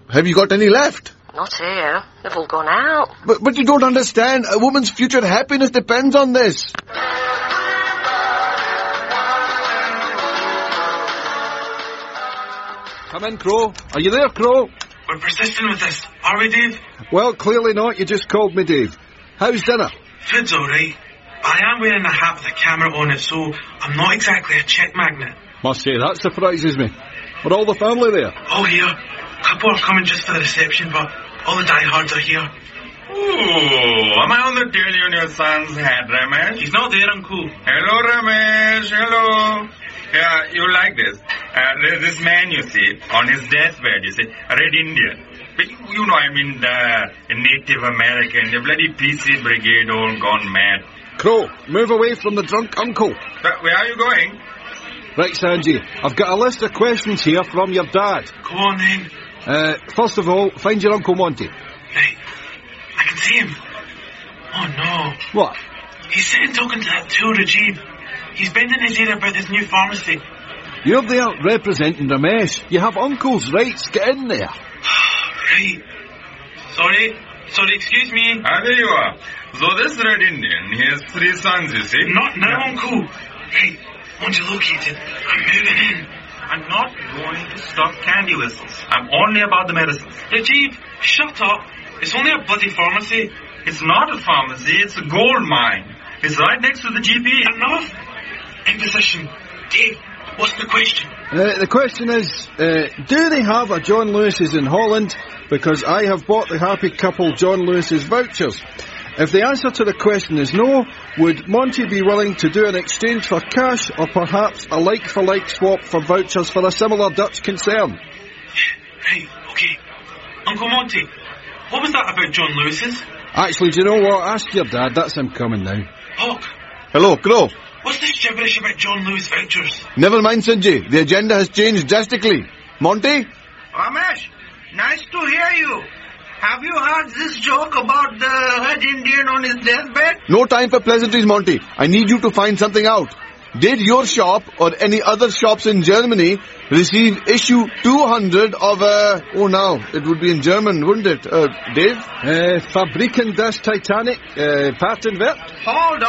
have you got any left? Not here. They've all gone out. But you don't understand. A woman's future happiness depends on this. Come in, Crow. Are you there, Crow? We're persistent with this, are we, Dave? Well, clearly not. You just called me, Dave. How's dinner? Food's alright. But I am wearing a hat with a camera on it, so I'm not exactly a check magnet. Must say, that surprises me. Are all the family there? All here. A couple are coming just for the reception, but all the diehards are here. Oh, am I on the tail on your son's head, Ramesh? He's not there, Uncle. Hello, Ramesh. Hello. Yeah, you like this. There's this man, you see, on his deathbed, you see, a Red Indian. But you know, I mean, the Native American, the bloody PC brigade all gone mad. Crow, move away from the drunk uncle. Where are you going? Right, Sanji, I've got a list of questions here from your dad. Go on, then. First of all, find your Uncle Monty. Right. I can see him. Oh, no. What? He's sitting talking to that tool, Rajiv. He's bending his ear about this new pharmacy. You're there representing Ramesh. You have uncle's rights. Get in there. Right. Sorry, excuse me. There you are. So this Red Indian, he has 3 sons, you see. Not now, Uncle. Right. Once you're located, I'm moving in. I'm not going to stop candy whistles. I'm only about the medicines. Rajiv, shut up. It's only a bloody pharmacy. It's not a pharmacy, it's a gold mine. It's right next to the GP. Enough. In position. Dave, what's the question? The question is, do they have a John Lewis's in Holland? Because I have bought the happy couple John Lewis's vouchers. If the answer to the question is no, would Monty be willing to do an exchange for cash or perhaps a like-for-like swap for vouchers for a similar Dutch concern? Right, okay. Uncle Monty, what was that about John Lewis's? Actually, do you know what? Ask your dad. That's him coming now. Hawk. Hello, Crow. What's this gibberish about John Lewis vouchers? Never mind, Sanjay. The agenda has changed drastically. Monty? Ramesh, nice to hear you. Have you heard this joke about the Red Indian on his deathbed? No time for pleasantries, Monty. I need you to find something out. Did your shop or any other shops in Germany receive issue 200 of now, it would be in German, wouldn't it? Dave? Fabriken das Titanic, Patenwert? Hold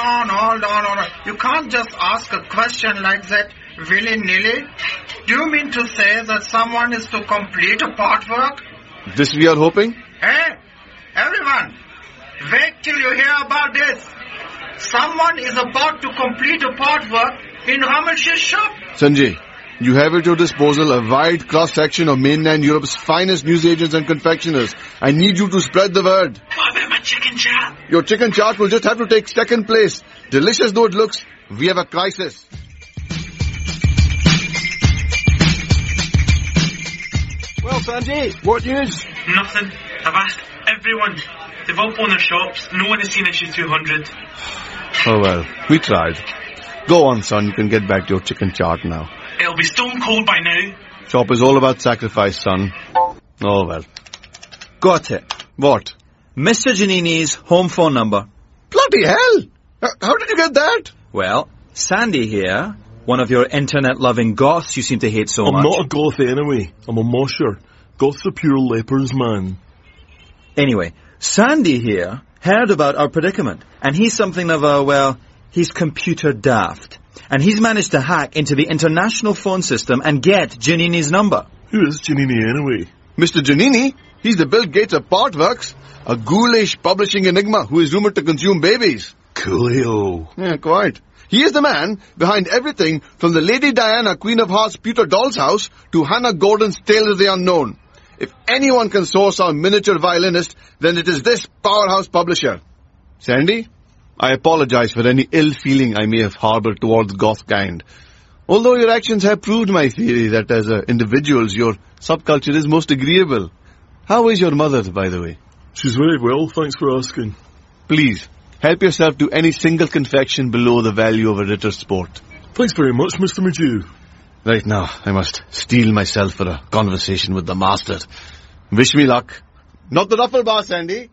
on. You can't just ask a question like that willy-nilly. Do you mean to say that someone is to complete a partwork? This we are hoping? Hey, everyone, wait till you hear about this. Someone is about to complete a partwork in Ramesh's shop. Sanjay, you have at your disposal a wide cross-section of mainland Europe's finest newsagents and confectioners. I need you to spread the word. What about my chicken chaat? Your chicken chaat will just have to take second place. Delicious though it looks, we have a crisis. Well, Sanjay, what news? Nothing. I've asked everyone. They've all phoned their shops. No one has seen issue 200. Oh well, we tried. Go on, son, you can get back to your chicken chaat now. It'll be stone cold by now. Shop is all about sacrifice, son. Oh well. Got it. What? Mr. Giannini's home phone number. Bloody hell! How did you get that? Well, Sandy here, one of your internet-loving goths you seem to hate so much. I'm not a goth anyway. I'm a mosher. Goths are pure lepers, man. Anyway, Sandy here heard about our predicament, and he's something of he's computer daft. And he's managed to hack into the international phone system and get Giannini's number. Who is Giannini anyway? Mr. Giannini? He's the Bill Gates of Partworks, a ghoulish publishing enigma who is rumored to consume babies. Coolio. Yeah, quite. He is the man behind everything from the Lady Diana, Queen of Hearts, pewter doll's house to Hannah Gordon's Tale of the Unknown. If anyone can source our miniature violinist, then it is this powerhouse publisher. Sandy, I apologize for any ill feeling I may have harbored towards goth kind. Although your actions have proved my theory that as individuals, your subculture is most agreeable. How is your mother, by the way? She's very well, thanks for asking. Please, help yourself to any single confection below the value of a Ritter Sport. Thanks very much, Mr. Magew. Right now, I must steel myself for a conversation with the master. Wish me luck. Not the ruffle bar, Sandy.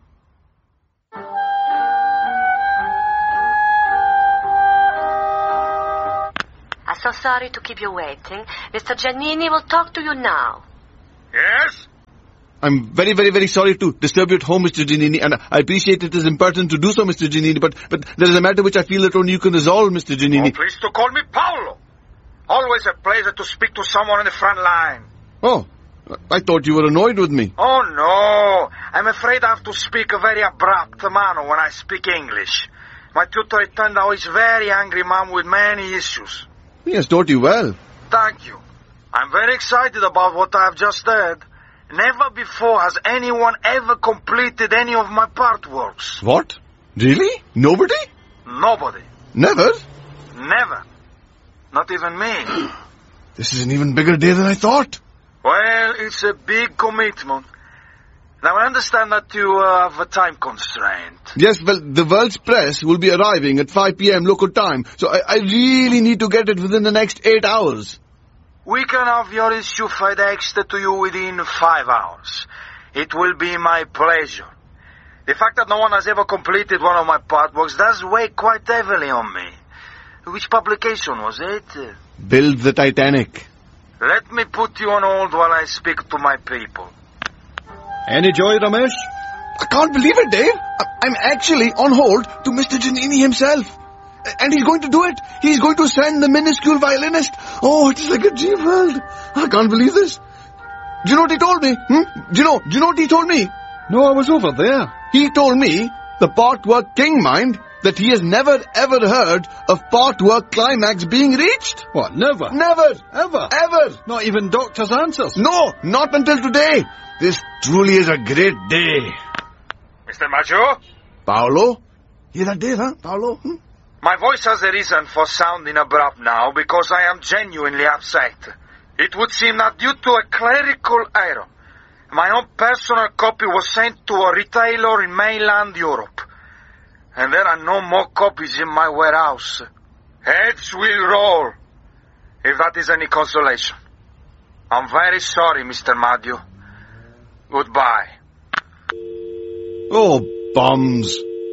I'm so sorry to keep you waiting. Mr. Giannini will talk to you now. Yes? I'm very, very, very sorry to disturb you at home, Mr. Giannini, and I appreciate it is impertinent to do so, Mr. Giannini, but there is a matter which I feel that only you can resolve, Mr. Giannini. Oh, please to call me Paolo. Always a pleasure to speak to someone on the front line. Oh, I thought you were annoyed with me. Oh, no. I'm afraid I have to speak a very abrupt manner when I speak English. My tutor returned out his very angry man with many issues. He has taught you well. Thank you. I'm very excited about what I have just heard. Never before has anyone ever completed any of my part works. What? Really? Nobody? Nobody. Never? Never. Not even me. This is an even bigger day than I thought. Well, it's a big commitment. Now, I understand that you have a time constraint. Yes, well, the world's press will be arriving at 5 p.m. local time, so I really need to get it within the next 8 hours. We can have your issue FedExed to you within 5 hours. It will be my pleasure. The fact that no one has ever completed one of my part works does weigh quite heavily on me. Which publication was it? Build the Titanic. Let me put you on hold while I speak to my people. Any joy, Ramesh? I can't believe it, Dave. I'm actually on hold to Mr. Giannini himself. And he's going to do it. He's going to send the minuscule violinist. Oh, it is like a dream world. I can't believe this. Do you know what he told me? Do you know what he told me? No, I was over there. He told me, the part work king mind, that he has never ever heard of part work climax being reached. What, never? Never. Ever? Ever. Not even doctor's answers? No, not until today. This truly is a great day. Mr. Maggio? Paolo? Hear that, Dave, huh, Paolo? My voice has a reason for sounding abrupt now because I am genuinely upset. It would seem that due to a clerical error, my own personal copy was sent to a retailer in mainland Europe. And there are no more copies in my warehouse. Heads will roll, if that is any consolation. I'm very sorry, Mr. Maggio. Goodbye. Oh, bums.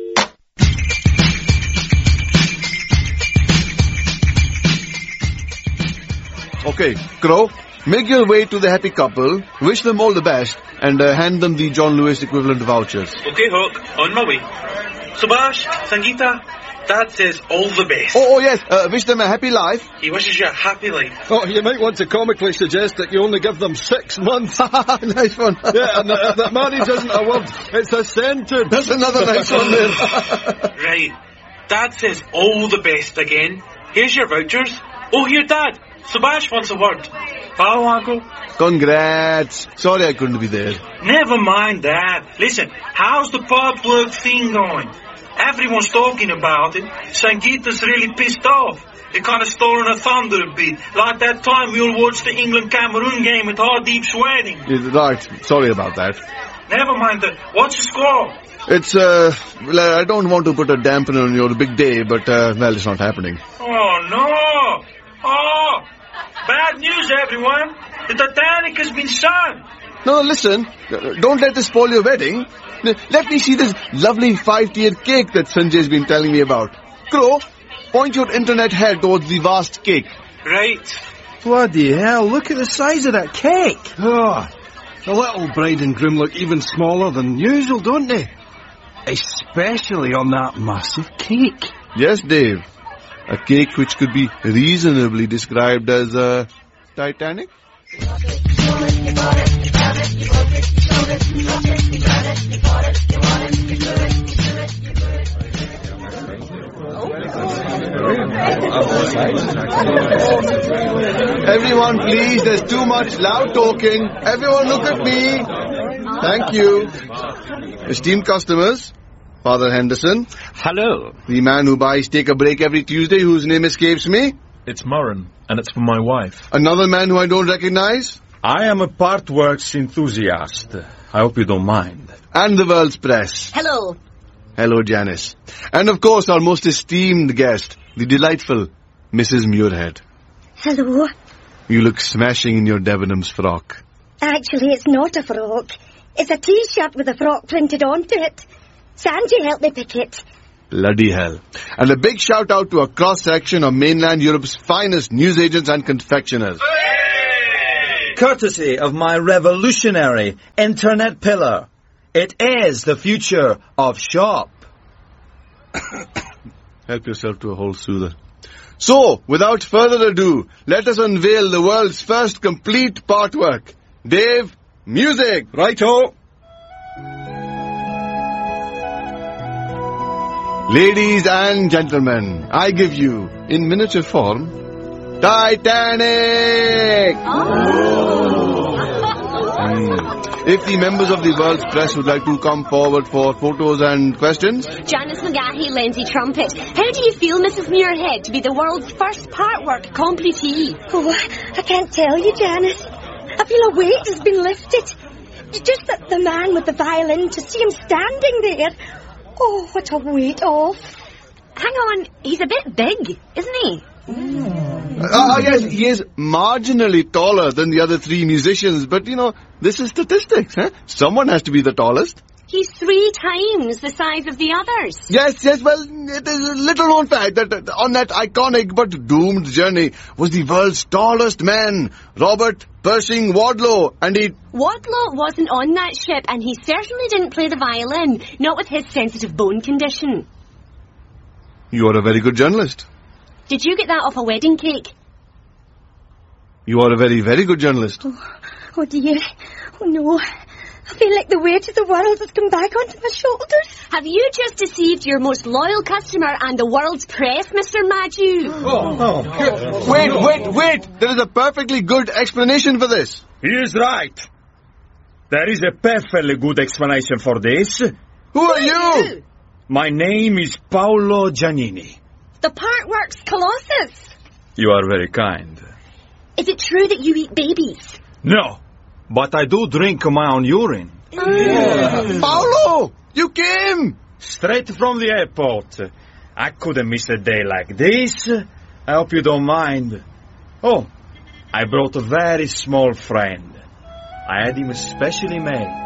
Okay, Crow, make your way to the happy couple, wish them all the best, and hand them the John Lewis equivalent vouchers. Okay, Hook, on my way. Subhash, Sangeeta, Dad says all the best. Oh, yes, wish them a happy life. He wishes you a happy life. Oh, you might want to comically suggest that you only give them 6 months. Nice one. Yeah, and that marriage isn't a word, it's a sentence. That's another nice one there. Right. Dad says all the best again. Here's your vouchers. Oh, here, Dad. Subhash wants a word. Follow, Uncle. Congrats. Sorry I couldn't be there. Never mind that. Listen, how's the part work thing going? Everyone's talking about it. Sangeeta's really pissed off. They kind of stolen her thunder a bit. Like that time we all watched the England-Cameroon game at Hardeep's wedding. You're right. Sorry about that. Never mind that. What's the score? It's, well, I don't want to put a dampener on your big day, but, well, it's not happening. Oh, no. Oh, bad news, everyone. The Titanic has been sunk. No, listen. Don't let this spoil your wedding. Let me see this lovely 5-tiered cake that Sanjay's been telling me about. Crow, point your internet head towards the vast cake. Right. Bloody hell, look at the size of that cake. Oh, the little bride and groom look even smaller than usual, don't they? Especially on that massive cake. Yes, Dave. A cake which could be reasonably described as a Titanic. Everyone, please, there's too much loud talking. Everyone look at me. Thank you. Esteemed customers, Father Henderson. Hello. The man who buys Take a Break every Tuesday, whose name escapes me. It's Murren, and it's for my wife. Another man who I don't recognize. I am a Partworks enthusiast. I hope you don't mind. And the world's press. Hello. Hello, Janice. And of course, our most esteemed guest, the delightful Mrs. Muirhead. Hello. You look smashing in your Debenhams frock. Actually, it's not a frock. It's a T-shirt with a frock printed onto it. Sanjay helped me pick it. Bloody hell. And a big shout out to a cross-section of mainland Europe's finest newsagents and confectioners. Hey! courtesy of my revolutionary internet pillar. It is the future of shop. Help yourself to a whole soother. So, without further ado, let us unveil the world's first complete partwork. Dave, music! Righto! Ladies and gentlemen, I give you, in miniature form, Titanic! If the members of the world's press would like to come forward for photos and questions. Janice McGahey, Lindsay Trumpet. How do you feel, Mrs. Muirhead, to be the world's first partwork completee? Oh, I can't tell you, Janice. I feel a weight has been lifted. Just that the man with the violin, to see him standing there. Oh, what a weight off. Hang on, he's a bit big, isn't he? Yes, he is marginally taller than the other three musicians, but, this is statistics, huh? Someone has to be the tallest. He's 3 times the size of the others. Yes, well, it is a little known fact that on that iconic but doomed journey was the world's tallest man, Robert Pershing Wadlow, and he... Wadlow wasn't on that ship, and he certainly didn't play the violin, not with his sensitive bone condition. You are a very good journalist. Did you get that off a wedding cake? You are a very, very good journalist. Oh dear. Oh no. I feel like the weight of the world has come back onto my shoulders. Have you just deceived your most loyal customer and the world's press, Mr. Maju? Wait. There is a perfectly good explanation for this. He is right. There is a perfectly good explanation for this. Who are you? My name is Paolo Giannini. The Partworks Colossus. You are very kind. Is it true that you eat babies? No, but I do drink my own urine. Paolo, you came! Straight from the airport. I couldn't miss a day like this. I hope you don't mind. Oh, I brought a very small friend. I had him specially made.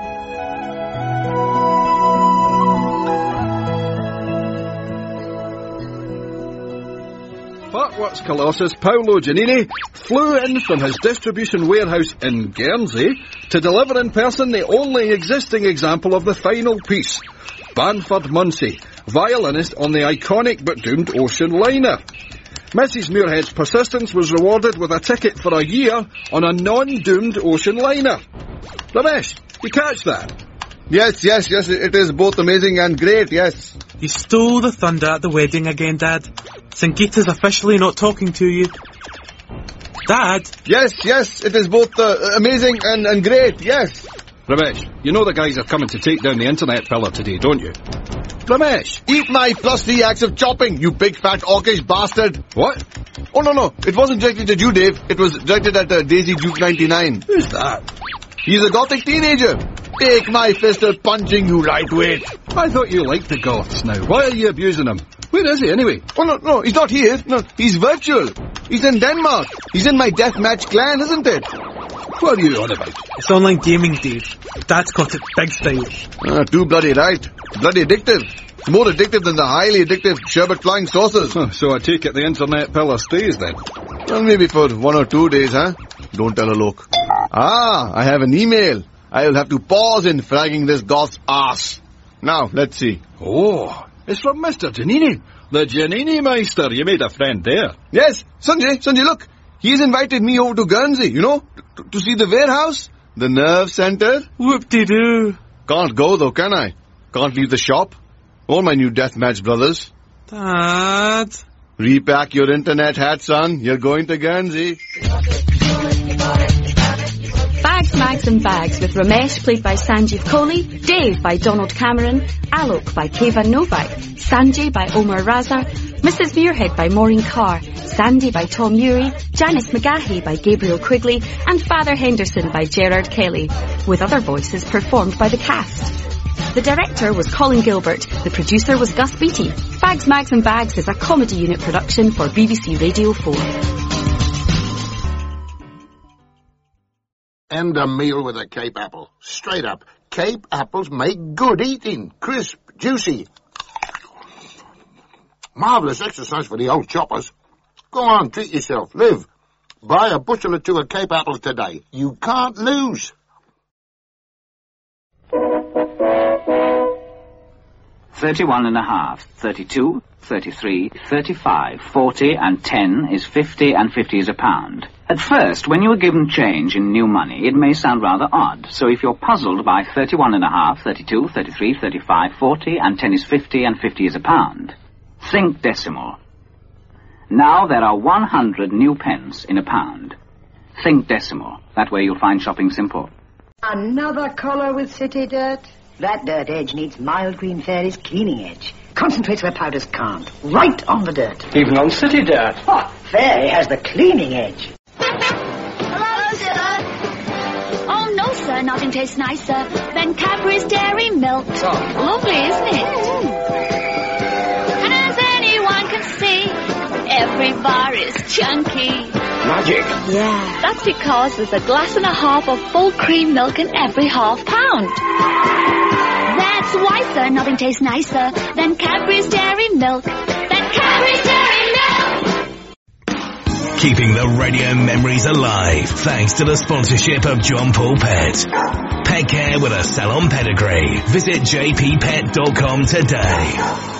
Partworks Colossus Paolo Giannini flew in from his distribution warehouse in Guernsey to deliver in person the only existing example of the final piece, Banford Munsey, violinist on the iconic but doomed ocean liner. Mrs. Muirhead's persistence was rewarded with a ticket for a year on a non-doomed ocean liner. Ramesh, you catch that? Yes, it is both amazing and great, yes. You stole the thunder at the wedding again, Dad. Sangeeta's officially not talking to you. Dad? Yes, it is both amazing and great, yes. Ramesh, you know the guys are coming to take down the internet pillar today, don't you? Ramesh! Eat my +3 acts of chopping, you big fat orcish bastard! What? Oh, no, it wasn't directed at you, Dave. It was directed at Daisy Duke 99. Who's that? He's a gothic teenager. Take my fist at punching, you lightweight. I thought you liked the goths now. Why are you abusing him? Where is he, anyway? Oh, no, he's not here. No, he's virtual. He's in Denmark. He's in my deathmatch clan, isn't it? What are you on about? It's online gaming, Dave. Dad's got it big style. Too bloody right. Bloody addictive. It's more addictive than the highly addictive sherbet flying saucers. So I take it the internet pillar stays then? Well, maybe for 1 or 2 days, huh? Don't tell a look. I have an email. I'll have to pause in fragging this goth's ass. Now, let's see. Oh, it's from Mr. Giannini. The Giannini Meister. You made a friend there. Yes, Sanjay, look. He's invited me over to Guernsey, to see the warehouse, the nerve center. Whoop-de-doo. Can't go though, can I? Can't leave the shop. All my new deathmatch brothers. Dad. Repack your internet hat, son. You're going to Guernsey. Bags, Mags and Bags with Ramesh played by Sanjeev Kohli, Dave by Donald Cameron, Alok by Kevan Novak, Sanjay by Omar Raza, Mrs. Muirhead by Maureen Carr, Sandy by Tom Ury, Janice McGahey by Gabriel Quigley, and Father Henderson by Gerard Kelly, with other voices performed by the cast. The director was Colin Gilbert, the producer was Gus Beattie. Bags, Mags and Bags is a comedy unit production for BBC Radio 4. And a meal with a Cape apple. Straight up. Cape apples make good eating. Crisp, juicy. Marvellous exercise for the old choppers. Go on, treat yourself. Live. Buy a bushel or two of Cape apples today. You can't lose. 31.5, 32, 33, 35, 40 and 10 is 50 and 50 is a pound. At first, when you are given change in new money, it may sound rather odd. So if you're puzzled by 31.5, 32, 33, 35, 40 and 10 is 50 and 50 is a pound, think decimal. Now there are 100 new pence in a pound. Think decimal. That way you'll find shopping simple. Another collar with city dirt? That dirt edge needs Mild Green Fairy's cleaning edge. Concentrates where powders can't. Right on the dirt. Even on city dirt. Oh, Fairy has the cleaning edge. Hello, sir. Oh, no, sir. Nothing tastes nicer than Cadbury's Dairy Milk. Lovely, isn't it? And as anyone can see, every bar is chunky. Magic. Yeah. That's because there's a glass and a half of full cream milk in every half pound. That's why, sir, nothing tastes nicer than Cadbury's Dairy Milk. Cadbury's Dairy Milk! Keeping the radio memories alive thanks to the sponsorship of John Paul Pet. Pet care with a salon pedigree. Visit jppet.com today.